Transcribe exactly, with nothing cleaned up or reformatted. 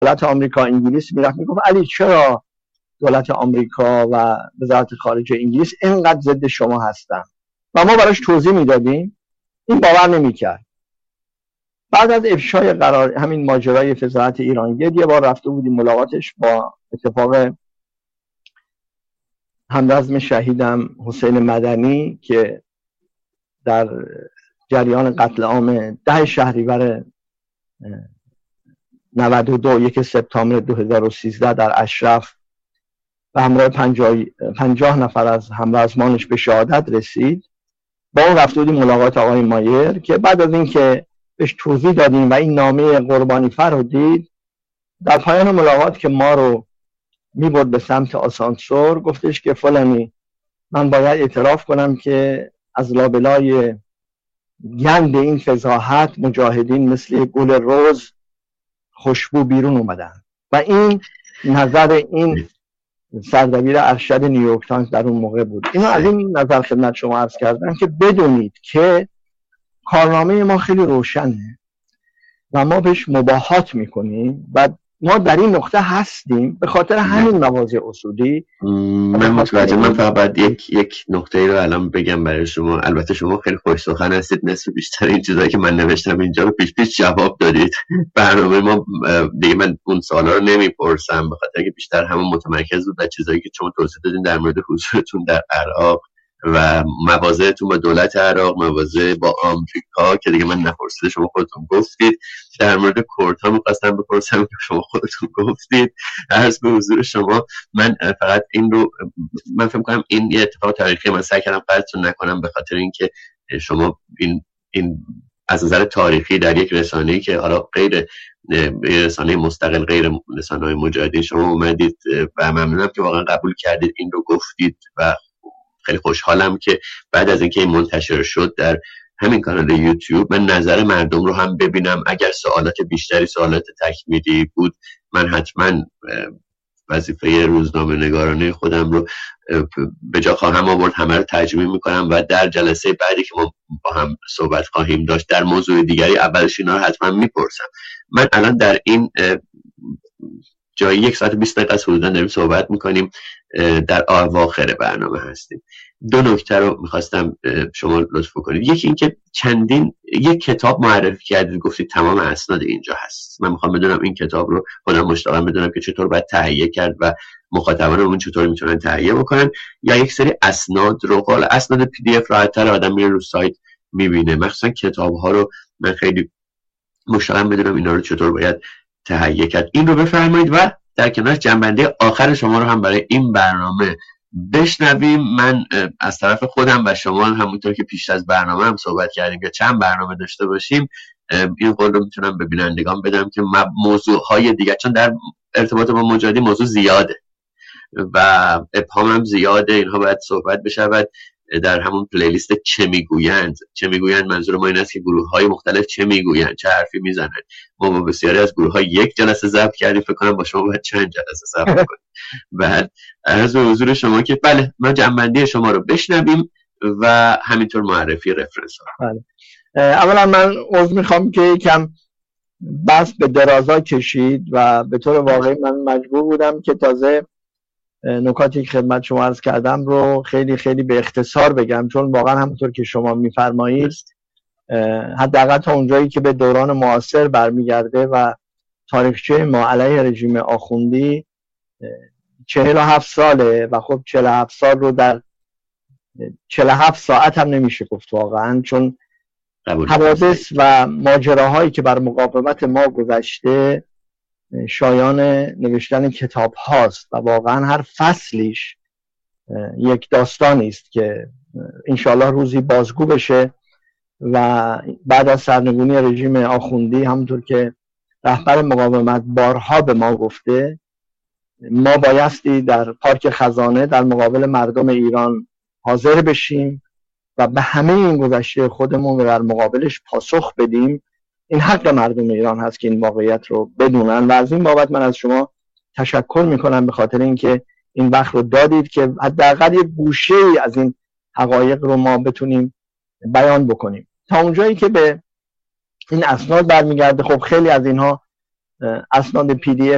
دولت آمریکا انگلیس میرفت میگفت علی چرا دولت آمریکا و وزارت خارجه انگلیس اینقدر ضد شما هستن و ما براش توضیح میدادیم، این باور نمیکرد. بعد از افشای قرار همین ماجرای فضاحت ایرانگیت یه بار رفته بودیم ملاقاتش با اتفاق همرزم شهیدم حسین مدنی که در جریان قتل عام ده شهریور نود و دو یک سپتامبر دو هزار و سیزده در اشرف و همراه پنجاه, پنجاه نفر از همرزمانش به شهادت رسید. با اون رفته بودیم ملاقات آقای مایر که بعد از اینکه بهش توضیح دادیم و این نامه قربانی فر رو دید، در پایان ملاقات که ما رو میبرد به سمت آسانسور گفتش که فلانی من باید اعتراف کنم که از لابلای گند این فضاحت مجاهدین مثل گل روز خوشبو بیرون اومدن و این نظر این سردبیر ارشد نیویورک تایمز در اون موقع بود. اینو از این نظر خدمت شما عرض کردم که بدونید که کارنامه ما خیلی روشنه و ما بهش مباهات میکنیم و ما در این نقطه هستیم به خاطر همین مواضع اصولی. من متوجه، من فقط باید یک یک نقطه رو الان بگم برای شما. البته شما خیلی خوش سخن هستید، نصف بیشتر این چیزایی که من نوشتم اینجا رو پیش پیش جواب دادید. برنامه ما دیگه من اون سوالا رو نمیپرسم به خاطر اینکه بیشتر همون متمرکز بود در چیزایی که شما توضیح دادین در مورد حضورتون در عراق و مواضعتون با دولت عراق، مواضع با آمریکا که دیگه من نپرسیده شما خودتون گفتید. در مورد کردها می‌خواستم بپرسم که شما خودتون گفتید. عرض به حضور شما من فقط این رو من فکر کنم این یه اتفاق تاریخی، من سعی کردم قطعتون نکنم به خاطر اینکه شما این این از نظر تاریخی در یک رسانه‌ای که حالا غیر رسانه مستقل، غیر رسانه‌های مجاهدین شما اومدید و ممنونم که واقعا قبول کردید این رو گفتید و خیلی خوشحالم که بعد از اینکه این منتشر شد در همین کانال یوتیوب من نظر مردم رو هم ببینم. اگر سوالات بیشتری، سوالات تکمیلی بود، من حتما وظیفه روزنامه نگارانه خودم رو به جا خواهم آورد، همه رو ترجمه میکنم و در جلسه بعدی که ما با هم صحبت خواهیم داشت در موضوع دیگری اولش اینا رو حتما میپرسم. من الان در این جایی یک ساعت بیست دقیقه از حدوداً داریم صحبت میکنیم، در اواخر برنامه هستیم. دو نکته رو میخواستم شما لطف کنید. یکی اینکه چندین یک کتاب معرفی کردید، گفتید تمام اسناد اینجا هست. من میخوام بدونم این کتاب رو خودم مشتاقم بدونم که چطور باید تهیه کرد و مخاطبان اون چطور میتونن تهیه بکنن، یا یک سری اسناد رو، قال اسناد پی دی اف راحت‌تر آدم میره رو سایت میبینه. مخصوصا کتاب ها رو من خیلی مشتاقم بدونم اینا رو چطور باید تهیه کرد. این رو بفرمایید و در کنارش جنبندی آخر شما رو هم برای این برنامه بشنویم. من از طرف خودم و شما همونطور که پیش از برنامه هم صحبت کردیم که چند برنامه داشته باشیم، این قول رو میتونم به بینندگان بدم که موضوعهای دیگه، چون در ارتباط با مجاهدین موضوع زیاده و ابهام هم زیاده، اینها باید صحبت بشود در همون پلیلیست چه میگویند. چه میگویند منظور ما این است که گروه های مختلف چه میگویند، چه حرفی میزنند. ما با بسیاری از گروه ها یک جلسه ضبط کردیم، فکر کنم با شما باید چند جلسه ضبط کنیم. بعد عرض به حضور شما که بله ما جنبندی شما رو بشنویم و همینطور معرفی رفرنس ها. بله. اولا من عذر میخوام که یکم بس به درازا کشید و به طور واقعی من مجبور بودم که تازه نکاتی که خدمت شما عرض کردم رو خیلی خیلی به اختصار بگم، چون واقعا همونطور که شما میفرمایید حداقل تا اونجایی که به دوران معاصر برمیگرده و تاریخچه ما علیه رژیم آخوندی چهل و هفت ساله و خب چهل و هفت سال رو در چهل و هفت ساعت هم نمیشه گفت واقعا، چون حوادث و ماجراهایی که بر مقاومت ما گذشته شایان نوشتن کتاب هاست و واقعا هر فصلیش یک داستانی است که انشاءالله روزی بازگو بشه و بعد از سرنگونی رژیم آخوندی همونطور که رهبر مقاومت بارها به ما گفته، ما بایستی در پارک خزانه در مقابل مردم ایران حاضر بشیم و به همه این گذشته خودمون در مقابلش پاسخ بدیم. این حق مردم ایران هست که این واقعیت رو بدونن و از این بابت من از شما تشکر میکنم به خاطر اینکه این وقت رو دادید که حداقل یه گوشه‌ای از این حقایق رو ما بتونیم بیان بکنیم. تا اونجایی که به این اسناد برمیگرده، خب خیلی از اینها اسناد پی دی